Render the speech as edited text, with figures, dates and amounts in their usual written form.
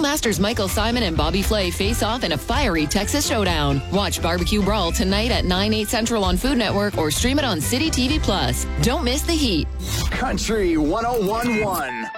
Grillmasters Michael Simon and Bobby Flay face off in a fiery Texas showdown. Watch Barbecue Brawl tonight at 9/8 Central on Food Network or stream it on City TV Plus. Don't miss the heat. Country 101.1.